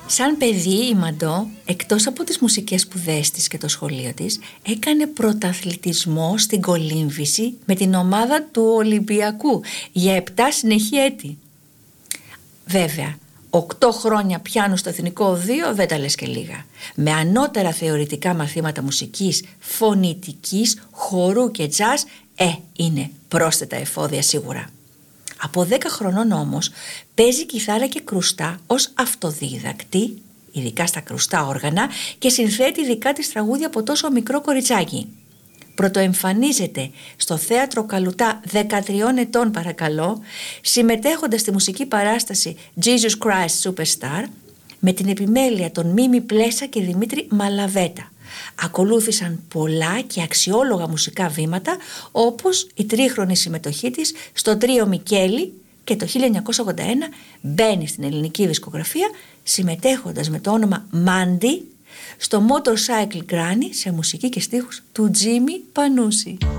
Σαν παιδί η Μαντό, εκτός από τις μουσικές σπουδές της και το σχολείο της, έκανε πρωταθλητισμό στην κολύμβηση με την ομάδα του Ολυμπιακού για 7 συνεχή έτη. Βέβαια, 8 χρόνια πιάνου στο Εθνικό Οδείο δεν τα λες και λίγα. Με ανώτερα θεωρητικά μαθήματα μουσικής, φωνητικής, χορού και τζάζ, είναι πρόσθετα εφόδια σίγουρα. Από 10 χρονών όμως παίζει κιθάρα και κρουστά ως αυτοδίδακτη, ειδικά στα κρουστά όργανα, και συνθέτει δικά της τραγούδια από τόσο μικρό κοριτσάκι. Πρωτοεμφανίζεται στο Θέατρο Καλουτά 13 ετών παρακαλώ, συμμετέχοντας στη μουσική παράσταση Jesus Christ Superstar με την επιμέλεια των Μίμη Πλέσα και Δημήτρη Μαλαβέτα. Ακολούθησαν πολλά και αξιόλογα μουσικά βήματα, όπως η τρίχρονη συμμετοχή της στο τρίο Μικέλη, και το 1981 μπαίνει στην ελληνική δισκογραφία συμμετέχοντας με το όνομα Μάντι στο Motorcycle Granny σε μουσική και στίχους του Τζίμι Πανούση.